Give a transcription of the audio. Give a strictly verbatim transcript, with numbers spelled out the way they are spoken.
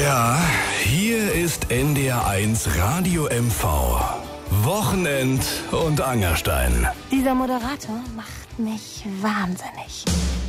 Ja, hier ist N D R eins Radio M V. Wochenend und Angerstein. Dieser Moderator macht mich wahnsinnig.